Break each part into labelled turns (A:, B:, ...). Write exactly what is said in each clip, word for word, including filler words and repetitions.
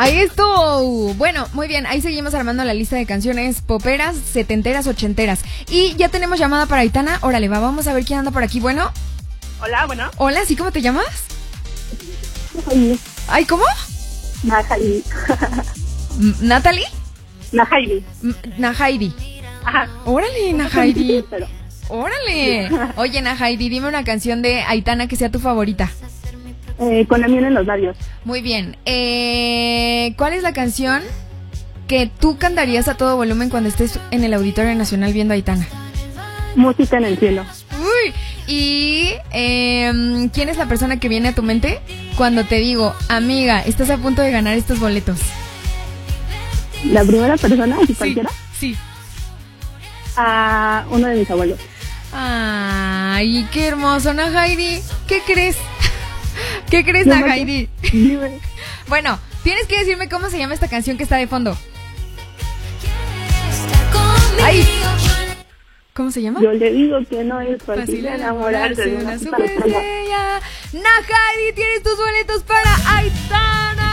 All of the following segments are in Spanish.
A: Ahí estuvo. Bueno, muy bien, ahí seguimos armando la lista de canciones poperas, setenteras, ochenteras. Y ya tenemos llamada para Aitana. Órale, va, vamos a ver quién anda por aquí. Bueno.
B: Hola, bueno.
A: Hola, ¿sí? ¿Cómo te llamas?
B: Najairi.
A: Ay, ¿cómo?
B: Najairi.
A: ¿Natalie?
B: Najairi.
A: Najairi.
B: Ajá.
A: Órale, Najairi. Órale. Oye, Najairi, dime una canción de Aitana que sea tu favorita.
B: Eh, con la miel en los labios.
A: Muy bien. Eh, ¿Cuál es la canción que tú cantarías a todo volumen cuando estés en el Auditorio Nacional viendo a Aitana?
B: Música en el cielo.
A: Uy. Y eh, ¿quién es la persona que viene a tu mente cuando te digo, amiga, estás a punto de ganar estos boletos?
B: ¿La primera persona? ¿Si
A: sí,
B: cualquiera?
A: Sí.
B: A uno de mis abuelos.
A: Ay, qué hermoso, Najairi. ¿Qué crees? ¿Qué crees,
B: No,
A: Najairi?
B: Dime.
A: Bueno, tienes que decirme cómo se llama esta canción que está de fondo. Ay. ¿Cómo se llama?
B: Yo le digo que no es fácil,
A: Fácil
B: enamorarse de una
A: superestrella. Najairi, tienes tus boletos para Aitana.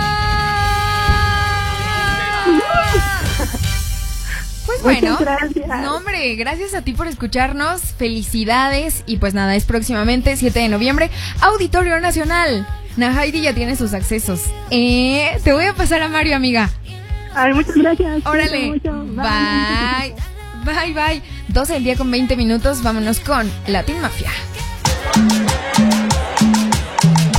A: Pues bueno,
B: gracias.
A: No, hombre, gracias a ti por escucharnos. Felicidades. Y pues nada, es próximamente siete de noviembre, Auditorio Nacional. Najairi ya tiene sus accesos. Eh, te voy a pasar a Mario, amiga.
B: Ay, muchas gracias.
A: Órale.
B: Mucho.
A: Bye. Bye, bye. doce del día con veinte minutos. Vámonos con Latin Mafia.